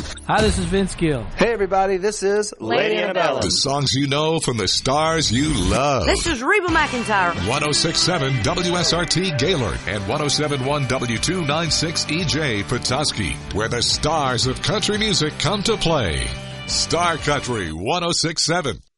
Hi, this is Vince Gill. Hey, everybody, this is Lady Antebellum. The songs you know from the stars you love. This is Reba McEntire. 106.7 WSRT Gaylord and 107.1 W296 EJ Petoskey, where the stars of country music come to play. Star Country 106.7.